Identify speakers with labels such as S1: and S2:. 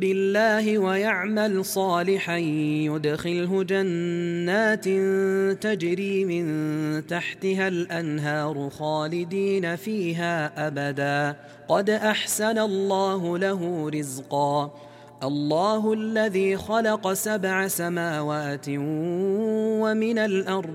S1: بالله ويعمل صالحا يدخله جنات تجري من تحتها الأنهار خالدين فيها أبدا قد أحسن الله له رزقا الله الذي خلق 7 سماوات ومن الأرض